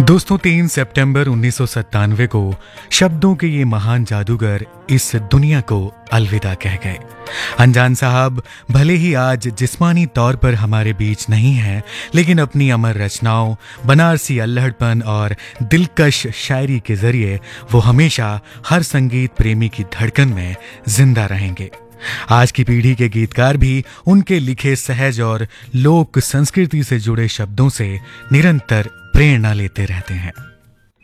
दोस्तों 3 सितंबर 1997 को शब्दों के ये महान जादूगर इस दुनिया को अलविदा कह गए। अनजान साहब भले ही आज जिस्मानी तौर पर हमारे बीच नहीं हैं, लेकिन अपनी अमर रचनाओं, बनारसी अल्हड़पन और दिलकश शायरी के जरिए वो हमेशा हर संगीत प्रेमी की धड़कन में जिंदा रहेंगे। आज की पीढ़ी के गीतकार भी उनके लिखे सहज और लोक संस्कृति से जुड़े शब्दों से निरंतर प्रेरणा लेते रहते हैं।